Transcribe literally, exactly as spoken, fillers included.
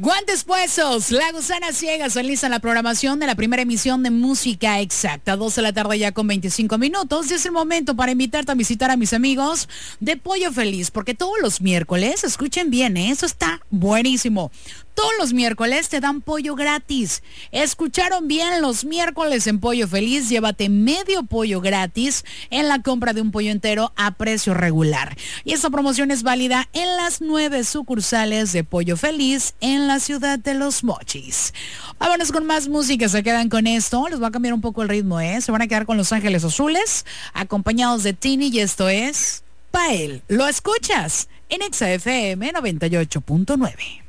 Guantes puestos, La Gusana Ciega, se lista la programación de la primera emisión de Música Exacta, doce de la tarde ya con veinticinco minutos. Y es el momento para invitarte a visitar a mis amigos de Pollo Feliz, porque todos los miércoles, escuchen bien, ¿eh? Eso está buenísimo. Todos los miércoles te dan pollo gratis. Escucharon bien, los miércoles en Pollo Feliz, llévate medio pollo gratis en la compra de un pollo entero a precio regular. Y esta promoción es válida en las nueve sucursales de Pollo Feliz en la ciudad de Los Mochis. Vámonos con más música, se quedan con esto. Les va a cambiar un poco el ritmo, ¿eh? Se van a quedar con Los Ángeles Azules, acompañados de Tini, y esto es Pael. Lo escuchas en Exa F M noventa y ocho punto nueve.